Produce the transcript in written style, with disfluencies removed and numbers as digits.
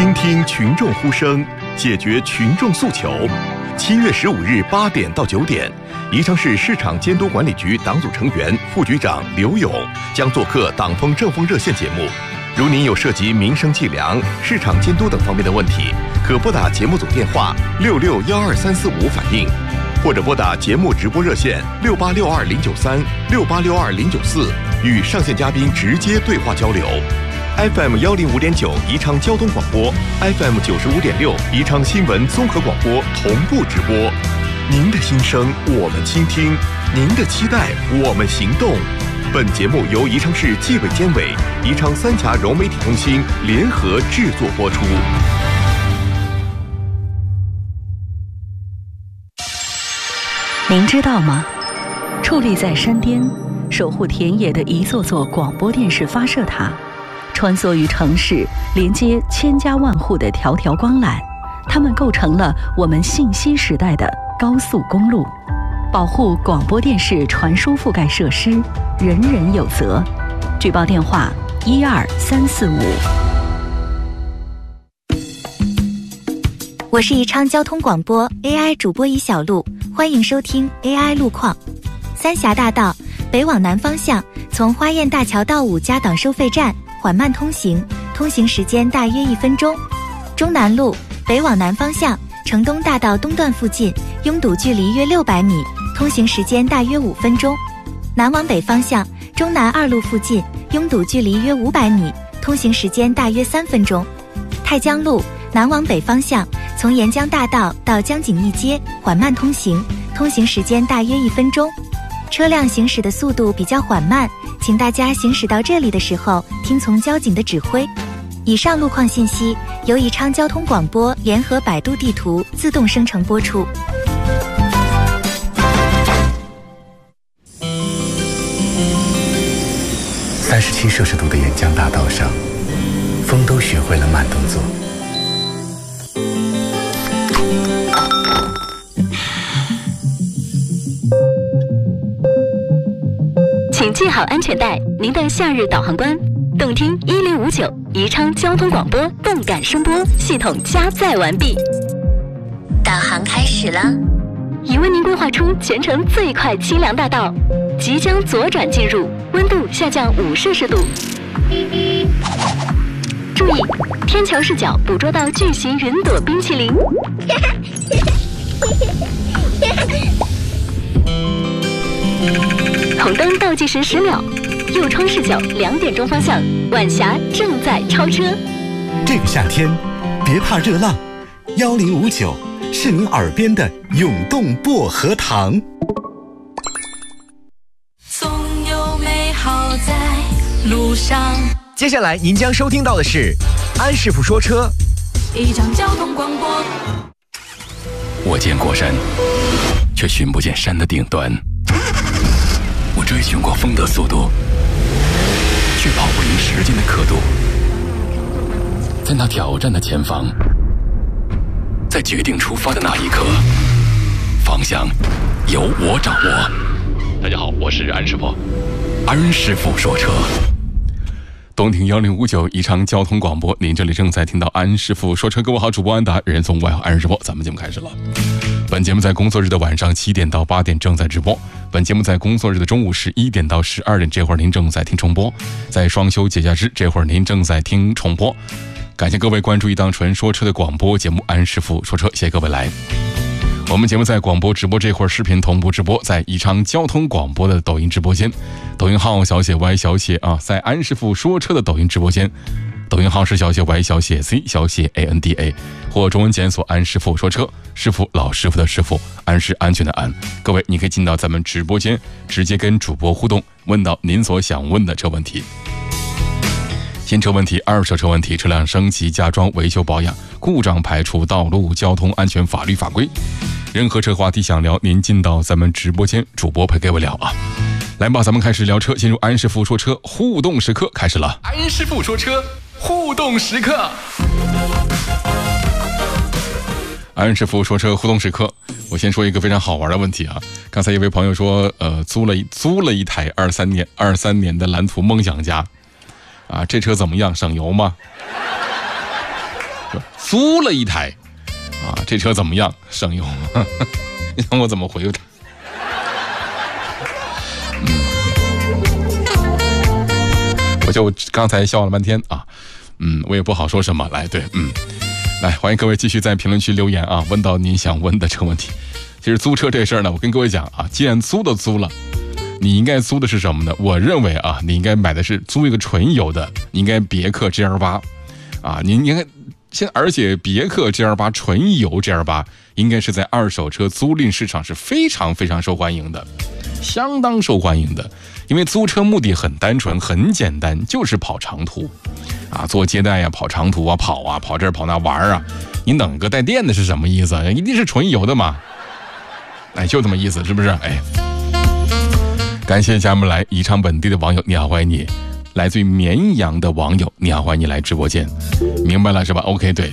倾听群众呼声，解决群众诉求。7月15日8点到9点，宜昌市市场监督管理局党组成员、副局长刘勇将做客党风政风热线节目。如您有涉及民生计量、市场监督等方面的问题，可拨打节目组电话66-12345反映，或者拨打节目直播热线6862-093、6862-094，与上线嘉宾直接对话交流。FM 105.9宜昌交通广播， FM 95.6宜昌新闻综合广播同步直播。您的心声我们倾听，您的期待我们行动。本节目由宜昌市纪委监委、宜昌三峡融媒体中心联合制作播出。 您知道吗？矗立在山巅，守护田野的一座座广播电视发射塔，穿梭于城市，连接千家万户的条条光缆，它们构成了我们信息时代的高速公路。保护广播电视传输覆盖设施，人人有责。举报电话12345。 我是宜昌交通广播 AI 主播尹小璐，欢迎收听 AI 路况。三峡大道北往南方向，从花雁大桥到5家党收费站缓慢通行，通行时间大约1分钟。中南路北往南方向，城东大道东段附近拥堵距离约600米，通行时间大约5分钟。南往北方向，中南2路附近拥堵距离约500米，通行时间大约3分钟。太江路南往北方向，从沿江大道到江景义街缓慢通行，通行时间大约1分钟。车辆行驶的速度比较缓慢，请大家行驶到这里的时候听从交警的指挥。以上路况信息由宜昌交通广播联合百度地图自动生成播出。 37摄氏度的沿江大道上，风都学会了慢动作。 请系好安全带，您的夏日导航官。动听1059宜昌交通广播动感声波系统加载完毕， 导航开始了， 已为您规划出全程最快清凉大道，即将左转进入，温度下降5摄氏度。注意，天桥视角捕捉到巨型云朵冰淇淋。红灯倒计时10秒，右窗视角2点钟方向，晚霞正在超车。 这个夏天，别怕热浪，1059是您耳边的涌动薄荷糖。 总有美好在路上。 接下来您将收听到的是安师傅说车。 宜昌交通广播。 我见过山，却寻不见山的顶端。我追寻过风的速度，却跑不赢时间的刻度。在那挑战的前方，在决定出发的那一刻，方向由我掌握。大家好，我是安师傅。安师傅说车。东听1059宜昌交通广播，您这里正在听到安师傅说车。各位好，主播安达，人送外号安师傅。咱们节目开始了。本节目在工作日的晚上7点到8点正在直播，本节目在工作日的中午11点到12点，这会儿您正在听重播，在双休节假日这会儿您正在听重播。感谢各位关注一档纯说车的广播节目安师傅说车，谢谢各位来。我们节目在广播直播这会儿视频同步直播，在宜昌交通广播的抖音直播间，抖音号小写 Y 小写在安师傅说车的抖音直播间，抖音号是小写 Y 小写 C 小写 ANDA， 或中文检索安师傅说车，师傅老师傅的师傅，安是安全的安。各位你可以进到咱们直播间，直接跟主播互动，问到您所想问的车问题。新车问题、二手车问题、车辆升级加装、维修保养、故障排除、道路交通安全法律法规，任何车话题想聊，您进到咱们直播间，主播陪各位聊啊。来吧，咱们开始聊车，进入安师傅说车互动时刻开始了。安师傅说车互动时刻。安师傅说车互动时刻，我先说一个非常好玩的问题啊。刚才一位朋友说，租了一台23年的蓝图梦想家，啊，这车怎么样？省油吗？ 租了一台啊，这车怎么样？省油吗？你让我怎么回他？我就刚才笑了半天啊，我也不好说什么。来，来，欢迎各位继续在评论区留言啊，问到您想问的这个问题。其实租车这事儿呢，我跟各位讲啊，既然租都租了，你应该租的是什么呢？我认为啊，你应该买的是租一个纯油的，你应该别克 GL8 啊，你应该而且别克 GL8 纯油 GL8 应该是在二手车租赁市场是非常非常受欢迎的，相当受欢迎的。因为租车目的很单纯很简单，就是跑长途啊，做接待呀，跑长途啊，跑这儿跑那玩啊。你弄个带电的是什么意思？一定是纯油的嘛。哎，就这么意思，是不是？哎，感谢家们来宜昌本地的网友，你好，欢迎你。来自于绵阳的网友，你好，欢迎你来直播间。明白了是吧 ？OK， 对。